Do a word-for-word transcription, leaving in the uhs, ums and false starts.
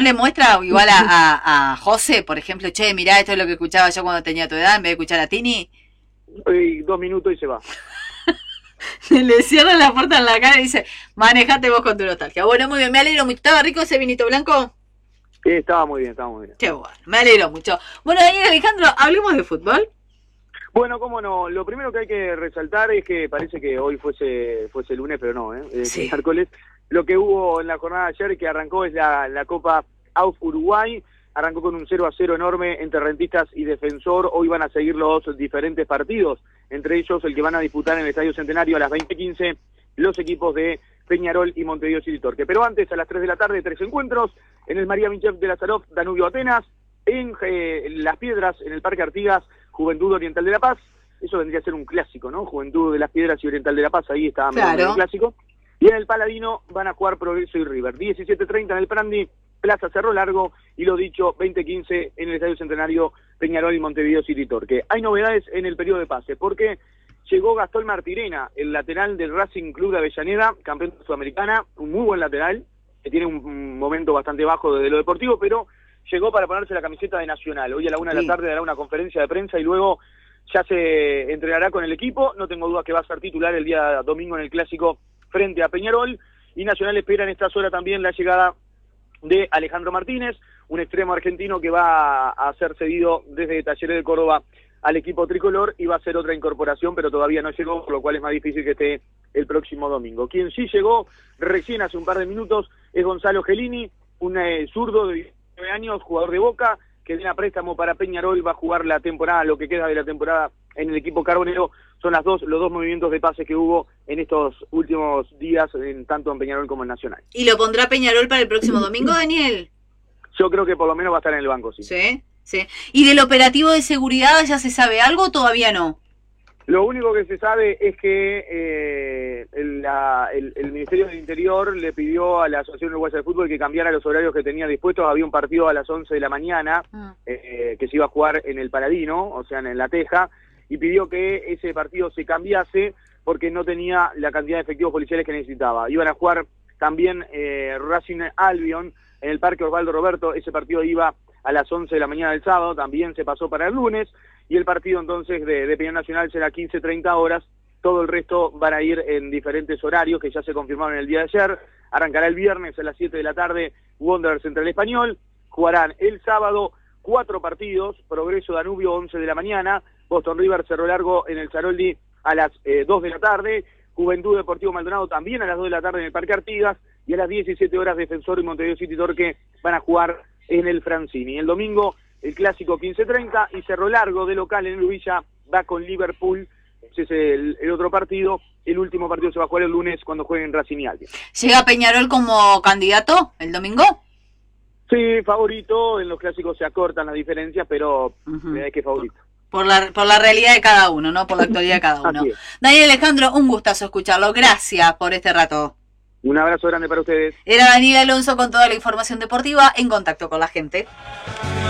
le muestra igual a, a, a José, por ejemplo, che, mirá, esto es lo que escuchaba yo cuando tenía tu edad, en vez de escuchar a Tini? Y dos minutos y se va. Le cierran la puerta en la cara y dice, manejate vos con tu nostalgia. Bueno, muy bien, me alegro mucho. ¿Estaba rico ese vinito blanco? Sí, estaba muy bien, estaba muy bien. Qué bueno, me alegro mucho. Bueno, Daniel Alejandro, hablemos de fútbol. Bueno, cómo no, lo primero que hay que resaltar es que parece que hoy fuese fuese lunes, pero no, ¿eh? Sí. Miércoles. Lo que hubo en la jornada de ayer que arrancó es la, la Copa A U F Uruguay, arrancó con un cero a cero enorme entre Rentistas y Defensor. Hoy van a seguir los diferentes partidos, entre ellos el que van a disputar en el Estadio Centenario a las veinte quince, los equipos de Peñarol y Montevideo City Torque. Pero antes, a las tres de la tarde, tres encuentros, en el María Minchev de Lazarov, Danubio Atenas, en eh, Las Piedras, en el Parque Artigas, Juventud Oriental de La Paz. Eso vendría a ser un clásico, ¿no? Juventud de Las Piedras y Oriental de La Paz, ahí está claro. el clásico. Y en el Paladino van a jugar Progreso y River. diecisiete treinta en el Prandi, Plaza Cerro Largo, y lo dicho, veinte quince en el Estadio Centenario, Peñarol y Montevideo City Torque. Hay novedades en el periodo de pase, porque llegó Gastón Martirena, el lateral del Racing Club de Avellaneda, campeón de Sudamericana, un muy buen lateral, que tiene un momento bastante bajo desde lo deportivo, pero llegó para ponerse la camiseta de Nacional. Hoy a la una sí. de la tarde dará una conferencia de prensa y luego ya se entrenará con el equipo. No tengo duda que va a ser titular el día domingo en el Clásico frente a Peñarol, y Nacional espera en estas horas también la llegada de Alejandro Martínez, un extremo argentino que va a ser cedido desde Talleres de Córdoba al equipo tricolor, y va a ser otra incorporación, pero todavía no llegó, por lo cual es más difícil que esté el próximo domingo. Quien sí llegó recién hace un par de minutos es Gonzalo Gelini, un eh, zurdo de diecinueve años, jugador de Boca, que viene a préstamo para Peñarol, va a jugar la temporada, lo que queda de la temporada en el equipo carbonero. Son las dos, los dos movimientos de pase que hubo en estos últimos días, en, tanto en Peñarol como en Nacional. ¿Y lo pondrá Peñarol para el próximo domingo, Daniel? Yo creo que por lo menos va a estar en el banco, sí. Sí, sí. ¿Y del operativo de seguridad ya se sabe algo o todavía no? Lo único que se sabe es que eh, el, la, el, el Ministerio del Interior le pidió a la Asociación Uruguaya de Fútbol que cambiara los horarios que tenía dispuestos. Había un partido a las once de la mañana ah. eh, que se iba a jugar en el Paladino, o sea, en La Teja, y pidió que ese partido se cambiase porque no tenía la cantidad de efectivos policiales que necesitaba. Iban a jugar también eh, Racing Albion en el Parque Osvaldo Roberto. Ese partido iba a las once de la mañana del sábado, también se pasó para el lunes, y el partido entonces de, de Peñarol Nacional será quince treinta horas. Todo el resto van a ir en diferentes horarios que ya se confirmaron el día de ayer. Arrancará el viernes a las siete de la tarde Wanderers Central Español, jugarán el sábado cuatro partidos, Progreso Danubio once de la mañana, Boston River Cerro Largo en el Saroldi a las eh, dos de la tarde, Juventud Deportivo Maldonado también a las dos de la tarde en el Parque Artigas, y a las diecisiete horas Defensor y Montevideo City Torque van a jugar en el Francini. El domingo el clásico quince treinta, y Cerro Largo de local en el Villa va con Liverpool. Ese es el, el otro partido. El último partido se va a jugar el lunes cuando jueguen Racing y Albion. ¿Llega Peñarol como candidato el domingo? Sí, favorito. En los clásicos se acortan las diferencias, pero uh-huh. es que favorito. Por la, por la realidad de cada uno, ¿no? Por la actualidad de cada uno. Daniel Alejandro, un gustazo escucharlo. Gracias por este rato. Un abrazo grande para ustedes. Era Daniel Alonso con toda la información deportiva en Contacto con la Gente.